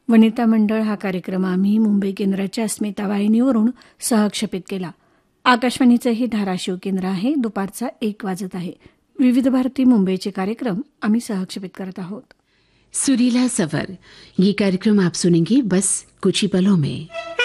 वनिता मंडळ हा कार्यक्रम आम्ही मुंबई केंद्राच्या अस्मिता वाहिनीवरून सहक्षेपित केला. आकाशवाणीचं हे धाराशिव केंद्र आहे. दुपारचा 1 वाजत आहे. विविध भारती मुंबईचे कार्यक्रम आम्ही सहक्षेपित करत आहोत. सुरीला सफर, ये कार्यक्रम आप सुनेंगे बस कुछ ही पलों में.